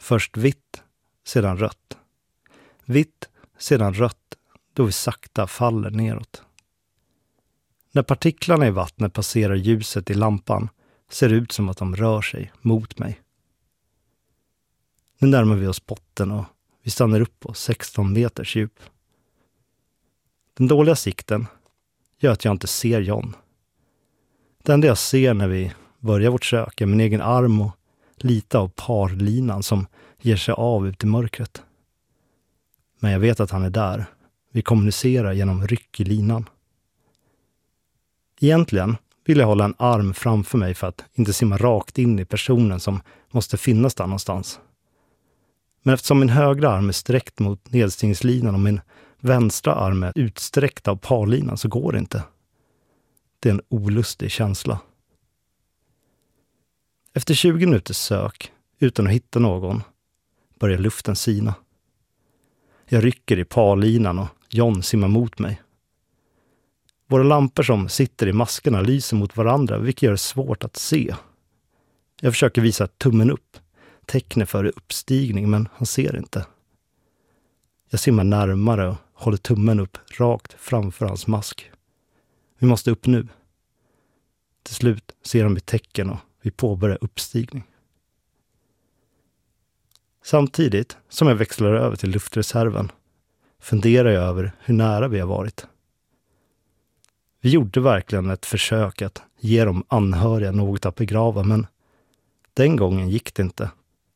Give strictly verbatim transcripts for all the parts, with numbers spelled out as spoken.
Först vitt, sedan rött. Vitt, sedan rött, då vi sakta faller neråt. När partiklarna i vattnet passerar ljuset i lampan ser det ut som att de rör sig mot mig. Nu närmar vi oss botten och vi stannar upp på sexton meters djup. Den dåliga sikten gör att jag inte ser John. Det enda jag ser när vi börjar vårt sök är min egen arm och lite av parlinan som ger sig av ut i mörkret. Men jag vet att han är där. Vi kommunicerar genom ryck i linan. Egentligen vill jag hålla en arm framför mig för att inte simma rakt in i personen som måste finnas där någonstans. Men eftersom min högra arm är sträckt mot nedstigningslinan och min vänstra arm är utsträckt av parlinan så går det inte. Det är en olustig känsla. Efter tjugo minuters sök, utan att hitta någon, börjar luften sina. Jag rycker i parlinan och John simmar mot mig. Våra lampor som sitter i maskerna lyser mot varandra, vilket gör det svårt att se. Jag försöker visa tummen upp, tecknen för uppstigning, men han ser inte. Jag simmar närmare och håller tummen upp rakt framför hans mask. Vi måste upp nu. Till slut ser han mitt tecken och vi påbörjar uppstigning. Samtidigt som jag växlar över till luftreserven funderar jag över hur nära vi har varit. Vi gjorde verkligen ett försök att ge de anhöriga något att begrava, men den gången gick det inte.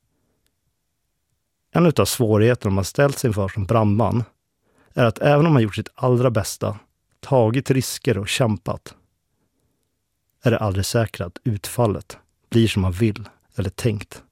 En av svårigheterna man ställs inför som brandman är att även om man gjort sitt allra bästa, tagit risker och kämpat, är det aldrig säkert att utfallet blir som man vill eller tänkt.